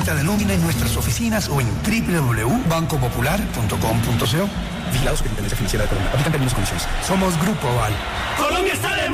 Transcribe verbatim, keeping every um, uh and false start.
cita de nómina en nuestras oficinas o en doble u doble u doble u punto banco popular punto com punto co. Vigilados por Intendencia Financiera de Colombia. Aplican términos y condiciones. Somos Grupo Aval. Colombia está de